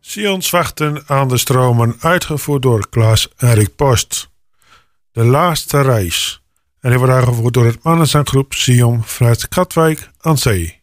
Sions wachten aan de stromen, uitgevoerd door Klaas en Rick Post. De laatste reis. En die wordt aangevoerd door het mannenzanggroep Sion vanuit Katwijk aan Zee.